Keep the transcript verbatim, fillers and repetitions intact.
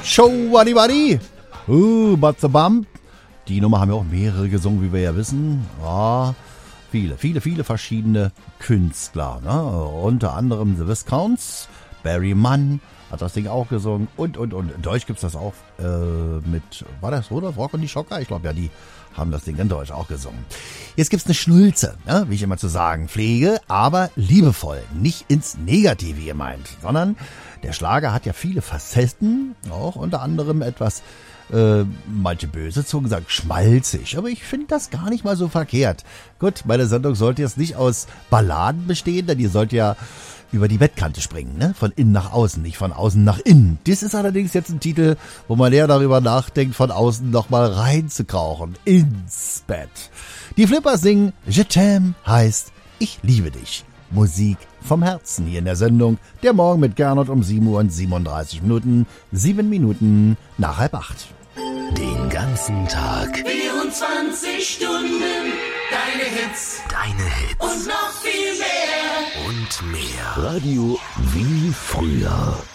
Show Waddy Waddy. Uh, Batzabam. Die Nummer haben ja auch mehrere gesungen, wie wir ja wissen. Ja, viele, viele, viele verschiedene Künstler. Ne? Unter anderem The Viscounts, Barry Mann hat das Ding auch gesungen. Und, und, und. In Deutsch gibt es das auch äh, mit, war das Rudolf Rock und die Schocker? Ich glaube ja, die haben das Ding in Deutsch auch gesungen. Jetzt gibt's eine Schnulze, ne? Wie ich immer zu sagen pflege, aber liebevoll, nicht ins Negative gemeint, sondern der Schlager hat ja viele Facetten, auch unter anderem etwas, äh, manche böse Zungen sagen schmalzig, aber ich finde das gar nicht mal so verkehrt. Gut, meine Sendung sollte jetzt nicht aus Balladen bestehen, denn ihr sollt ja über die Bettkante springen, ne? Von innen nach außen, nicht von außen nach innen. Das ist allerdings jetzt ein Titel, wo man eher darüber nachdenkt, von außen nochmal reinzukrauchen, ins Bett. Die Flippers singen Je t'aime heißt Ich liebe dich. Musik vom Herzen hier in der Sendung Der Morgen mit Gernot um sieben Uhr und siebenunddreißig Minuten, sieben Minuten nach halb acht. Den ganzen Tag. vierundzwanzig Stunden. Deine Hits. Deine Hits. Und noch viel mehr. Und mehr. Radio wie früher.